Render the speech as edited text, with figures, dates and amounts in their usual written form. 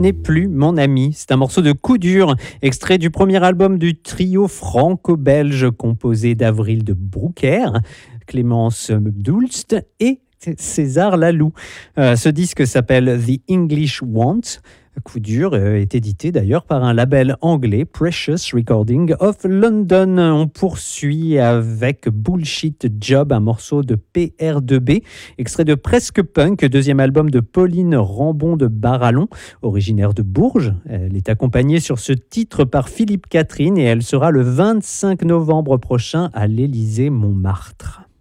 n'est plus mon ami. C'est un morceau de coup dur, extrait du premier album du trio franco-belge composé d'Avril de Broecker, Clémence Doulst et César Laloux. Ce disque s'appelle The English Want. Coup dur est édité d'ailleurs par un label anglais, Precious Recording of London. On poursuit avec Bullshit Job, un morceau de PR2B, extrait de Presque Punk, deuxième album de Pauline Rambon de Barallon, originaire de Bourges. Elle est accompagnée sur ce titre par Philippe Catherine et elle sera le 25 novembre prochain à l'Élysée Montmartre.